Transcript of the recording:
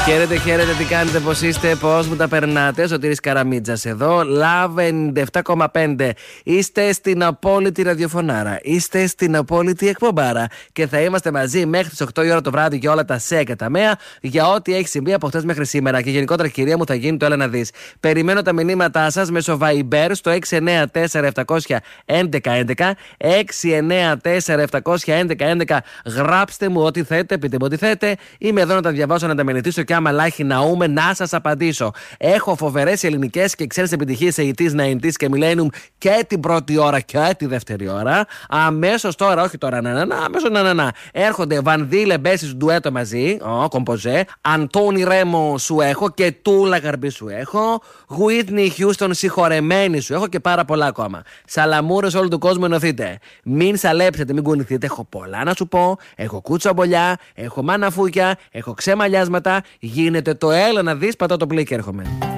Χαίρετε, χαίρετε, τι κάνετε, πώς είστε, πώς μου τα περνάτε? Σωτήρης Καραμίτζας εδώ, Love 97,5. Είστε στην απόλυτη ραδιοφωνάρα, είστε στην απόλυτη εκπομπάρα και θα είμαστε μαζί μέχρι τις 8 η ώρα το βράδυ για όλα τα σε και τα μέα, για ό,τι έχει συμβεί από χτες μέχρι σήμερα και γενικότερα, κυρία μου, θα γίνει το έλα να δεις. Περιμένω τα μηνύματά σας μέσω Viber στο 694-711-11, 694-711-11. Γράψτε μου ό,τι θέτε, πείτε μου ό,τι θέτε. Είμαι εδώ να τα διαβάσω, να τα μελετήσω και άμα λάχει ναούμε να σας απαντήσω. Έχω φοβερές ελληνικές και ξένες επιτυχίες 80s, 90s και millennium και την πρώτη ώρα και τη δεύτερη ώρα. Αμέσως τώρα, όχι τώρα, αμέσως έρχονται Βανδίλε Μπέσης ντουέτο μαζί, κομποζέ. Αντώνη Ρέμο σου έχω και Τούλα Γαρμπή σου έχω. Γουίτνι Χιούστον συγχωρεμένη σου έχω και πάρα πολλά ακόμα. Σαλαμούρες όλου του κόσμου ενωθείτε. Μην σαλέψετε, μην κουνηθείτε. Έχω πολλά να σου πω. Έχω κούτσομπολιά, έχω μαναφούκια, έχω ξεμαλιάσματα. Γίνεται το έλα να δεις, πατώ το πλήκ και έρχομαι.